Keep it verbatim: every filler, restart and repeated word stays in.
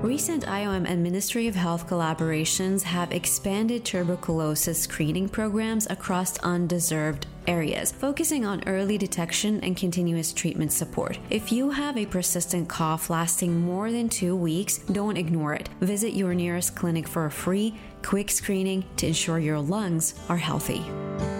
Recent I O M and Ministry of Health collaborations have expanded tuberculosis screening programs across undeserved areas, focusing on early detection and continuous treatment support. If you have a persistent cough lasting more than two weeks, don't ignore it. Visit your nearest clinic for a free, quick screening to ensure your lungs are healthy.